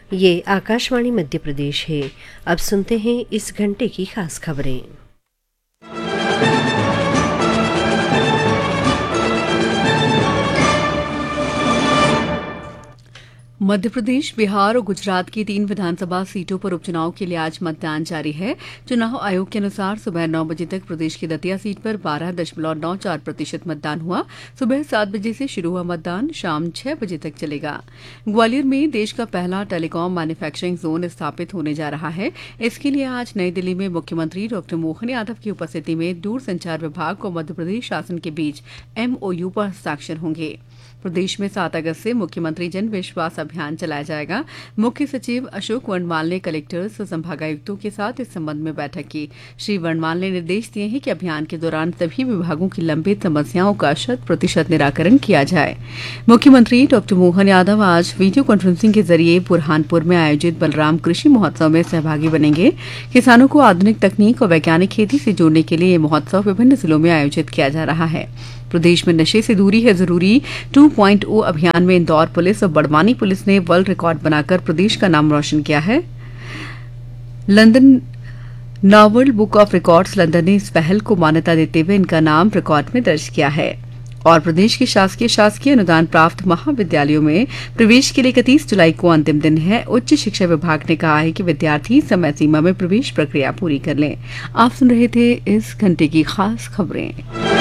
ये आकाशवाणी मध्य प्रदेश है। अब सुनते हैं इस घंटे की खास खबरें। मध्य प्रदेश, बिहार और गुजरात की 3 विधानसभा सीटों पर उपचुनाव के लिए आज मतदान जारी है। चुनाव आयोग के अनुसार सुबह 9 बजे तक प्रदेश की दतिया सीट पर 12.94% मतदान हुआ। सुबह 7 बजे से शुरू हुआ मतदान शाम 6 बजे तक चलेगा। ग्वालियर में देश का पहला टेलीकॉम मैन्युफैक्चरिंग जोन स्थापित होने जा रहा है। इसके लिए आज नई दिल्ली में मुख्यमंत्री डॉ मोहन यादव की उपस्थिति में दूरसंचार विभाग और मध्य प्रदेश शासन के बीच MOU पर हस्ताक्षर होंगे। प्रदेश में 7 अगस्त से मुख्यमंत्री जन विश्वास अभियान चलाया जाएगा। मुख्य सचिव अशोक वर्णवाल ने कलेक्टर्स और संभागायुक्तों के साथ इस संबंध में बैठक की। श्री वर्णवाल ने निर्देश दिए हैं कि अभियान के दौरान सभी विभागों की लंबित समस्याओं का 100% निराकरण किया जाए। मुख्यमंत्री डॉ मोहन यादव आज वीडियो कॉन्फ्रेंसिंग के जरिए बुरहानपुर में आयोजित बलराम कृषि महोत्सव में सहभागी बनेंगे। किसानों को आधुनिक तकनीक और वैज्ञानिक खेती से जोड़ने के लिए ये महोत्सव विभिन्न जिलों में आयोजित किया जा रहा है। प्रदेश में नशे से दूरी है जरूरी 2.0 अभियान में इंदौर पुलिस और बड़वानी पुलिस ने वर्ल्ड रिकॉर्ड बनाकर प्रदेश का नाम रोशन किया है। London नॉर्वल book of records London ने इस पहल को मान्यता देते हुए इनका नाम रिकॉर्ड में दर्ज किया है। और प्रदेश के शासकीय अनुदान प्राप्त महाविद्यालयों में प्रवेश के लिए 31 जुलाई को अंतिम दिन है। उच्च शिक्षा विभाग ने कहा है कि विद्यार्थी समय सीमा में प्रवेश प्रक्रिया पूरी कर लें। आप सुन रहे थे इस घंटे की खास खबरें।